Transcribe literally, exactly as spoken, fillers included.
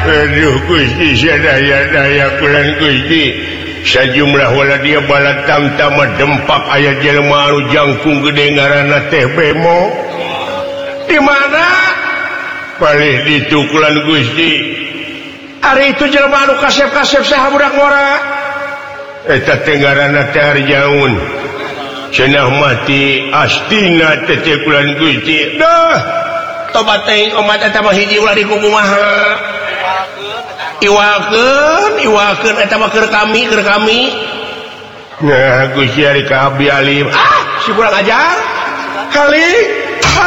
Aduh Gusti sadaya-daya kulan Gusti. Sajumlah wala dia bala tam-tama dempak aya jelema anu jangkung gede ngaranna teh bemo. Di mana? Palih ditu kulan Gusti. Ari itu jelema anu kasep-kasep saha budak ngora. Eta teh ngaranna teh Harjaun. Cenah mati astina teh kulan Gusti. Dah. Tobat teh omat eta mah hiji ulah di kumaha. Iwakeun, iwakeun eta mah keur kami, keur kami. Nah, Gusti ari ka abdi alim. Ah, si kurang ajar. Kali